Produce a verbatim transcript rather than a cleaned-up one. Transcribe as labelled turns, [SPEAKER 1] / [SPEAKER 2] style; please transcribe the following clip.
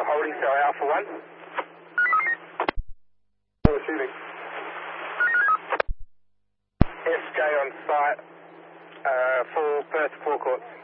[SPEAKER 1] Hotel holding, so Alpha one. Receiving. S J on site, uh, for Perth forecourt.